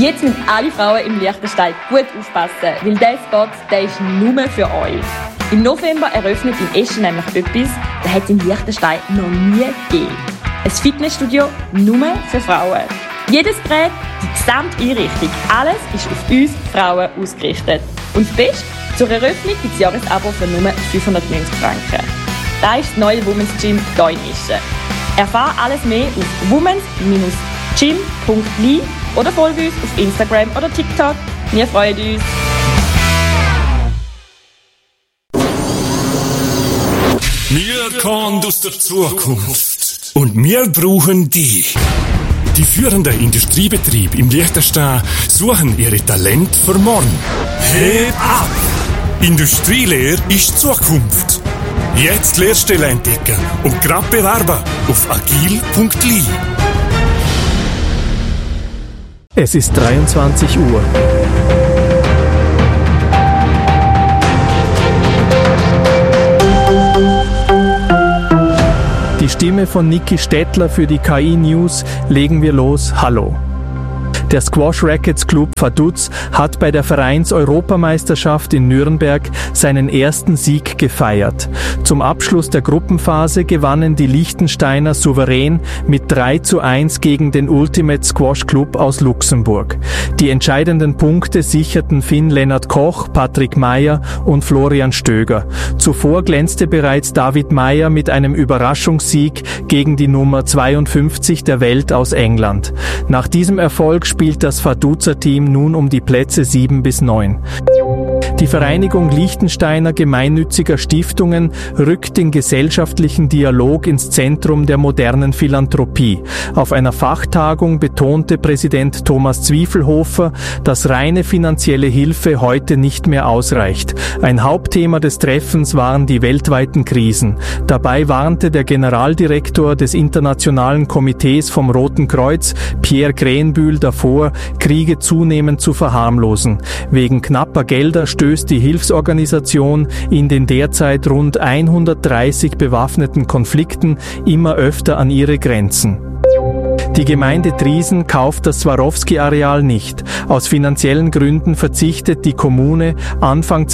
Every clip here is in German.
Jetzt müssen alle Frauen im Liechtenstein gut aufpassen, weil dieser Spot, der ist nur für euch. Im November eröffnet in Eschen nämlich etwas, das hat es in Liechtenstein noch nie gegeben. Ein Fitnessstudio nur für Frauen. Jedes Gerät, die gesamte Einrichtung, alles ist auf uns Frauen ausgerichtet. Und das Beste, zur Eröffnung gibt es Jahresabo für nur 590 Franken. Das ist das neue Women's Gym hier in Eschen. Erfahre alles mehr auf womens-gym.li oder folge uns auf Instagram oder TikTok. Wir freuen uns. Wir kommen aus der Zukunft und wir brauchen dich. Die führenden Industriebetriebe im Liechtenstein suchen ihre Talente für morgen. Heb ab! Industrielehre ist Zukunft. Jetzt Lehrstelle entdecken und grad bewerben auf agil.li. Es ist 23 Uhr. Die Stimme von Niki Stettler für die KI News. Legen wir los. Hallo. Der Squash Rackets Club Vaduz hat bei der Vereins-Europameisterschaft in Nürnberg seinen ersten Sieg gefeiert. Zum Abschluss der Gruppenphase gewannen die Liechtensteiner souverän mit 3:1 gegen den Ultimate Squash Club aus Luxemburg. Die entscheidenden Punkte sicherten Finn-Lennart Koch, Patrick Meyer und Florian Stöger. Zuvor glänzte bereits David Meyer mit einem Überraschungssieg gegen die Nummer 52 der Welt aus England. Nach diesem Erfolg spielt das Vaduzer Team nun um die Plätze 7 bis 9. Die Vereinigung Liechtensteiner gemeinnütziger Stiftungen rückt den gesellschaftlichen Dialog ins Zentrum der modernen Philanthropie. Auf einer Fachtagung betonte Präsident Thomas Zwiefelhofer, dass reine finanzielle Hilfe heute nicht mehr ausreicht. Ein Hauptthema des Treffens waren die weltweiten Krisen. Dabei warnte der Generaldirektor des Internationalen Komitees vom Roten Kreuz, Pierre Krenbühl, davor, Kriege zunehmend zu verharmlosen. Wegen knapper Gelder stößt die Hilfsorganisation in den derzeit rund 130 bewaffneten Konflikten immer öfter an ihre Grenzen. Die Gemeinde Triesen kauft das Swarovski-Areal nicht. Aus finanziellen Gründen verzichtet die Kommune Anfang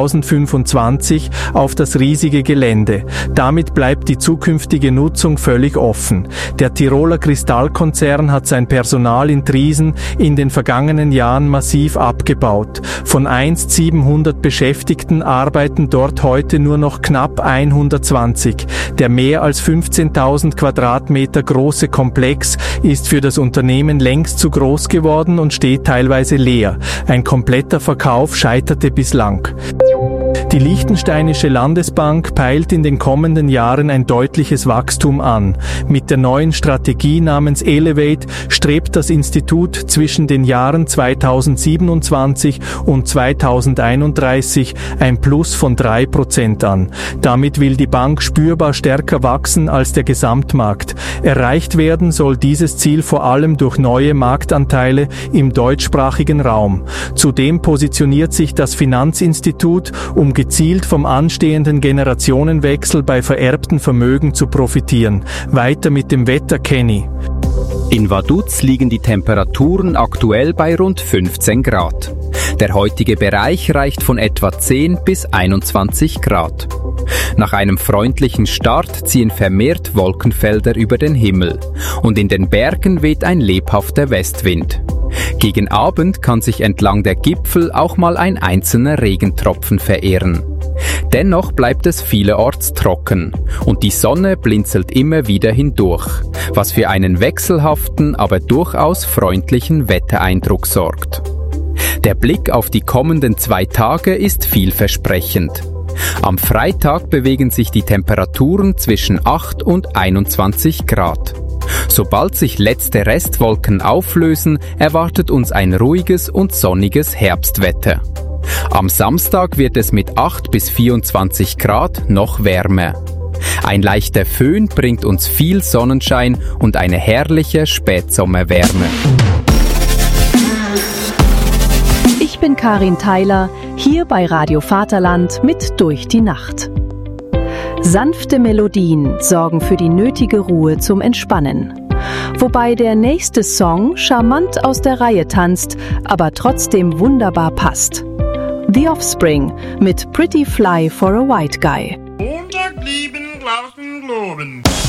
2025 auf das riesige Gelände. Damit bleibt die zukünftige Nutzung völlig offen. Der Tiroler Kristallkonzern hat sein Personal in Triesen in den vergangenen Jahren massiv abgebaut. Von einst 700 Beschäftigten arbeiten dort heute nur noch knapp 120. Der mehr als 15.000 Quadratmeter große Komplex ist für das Unternehmen längst zu groß geworden und steht teilweise leer. Ein kompletter Verkauf scheiterte bislang. Die Liechtensteinische Landesbank peilt in den kommenden Jahren ein deutliches Wachstum an. Mit der neuen Strategie namens Elevate strebt das Institut zwischen den Jahren 2027 und 2031 ein Plus von 3% an. Damit will die Bank spürbar stärker wachsen als der Gesamtmarkt. Erreicht werden soll dieses Ziel vor allem durch neue Marktanteile im deutschsprachigen Raum. Zudem positioniert sich das Finanzinstitut, um gezielt vom anstehenden Generationenwechsel bei vererbten Vermögen zu profitieren. Weiter mit dem Wetter, Kenny. In Vaduz liegen die Temperaturen aktuell bei rund 15 Grad. Der heutige Bereich reicht von etwa 10 bis 21 Grad. Nach einem freundlichen Start ziehen vermehrt Wolkenfelder über den Himmel und in den Bergen weht ein lebhafter Westwind. Gegen Abend kann sich entlang der Gipfel auch mal ein einzelner Regentropfen verehren. Dennoch bleibt es vielerorts trocken und die Sonne blinzelt immer wieder hindurch, was für einen wechselhaften, aber durchaus freundlichen Wettereindruck sorgt. Der Blick auf die kommenden 2 Tage ist vielversprechend. Am Freitag bewegen sich die Temperaturen zwischen 8 und 21 Grad. Sobald sich letzte Restwolken auflösen, erwartet uns ein ruhiges und sonniges Herbstwetter. Am Samstag wird es mit 8 bis 24 Grad noch wärmer. Ein leichter Föhn bringt uns viel Sonnenschein und eine herrliche Spätsommerwärme. Ich bin Karin Theiler, hier bei Radio Vaterland mit Durch die Nacht. Sanfte Melodien sorgen für die nötige Ruhe zum Entspannen. Wobei der nächste Song charmant aus der Reihe tanzt, aber trotzdem wunderbar passt. The Offspring mit Pretty Fly for a White Guy. Montag blieben draußen Globen.